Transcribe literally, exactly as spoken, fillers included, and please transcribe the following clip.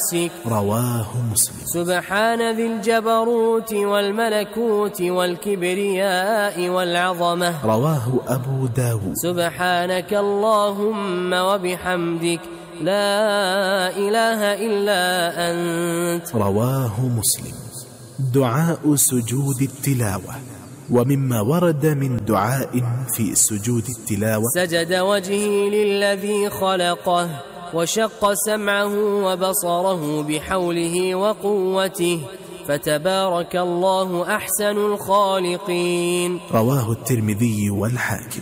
نفسك. رواه مسلم. سبحان ذي الجبروت والملكوت والكبرياء والعظمة. رواه أبو داود. سبحانك اللهم وبحمدك لا إله إلا أنت. رواه مسلم. دعاء سجود التلاوة. ومما ورد من دعاء في سجود التلاوة: سجد وجهي للذي خلقه وشق سمعه وبصره بحوله وقوته فتبارك الله أحسن الخالقين. رواه الترمذي والحاكم.